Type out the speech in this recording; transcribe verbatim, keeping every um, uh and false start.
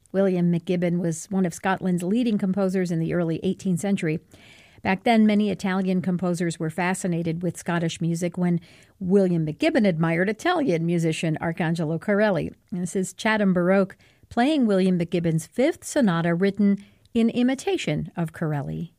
William McGibbon was one of Scotland's leading composers in the early eighteenth century. Back then, many Italian composers were fascinated with Scottish music when William McGibbon admired Italian musician Arcangelo Corelli. And this is Chatham Baroque playing William McGibbon's Fifth Sonata written in imitation of Corelli.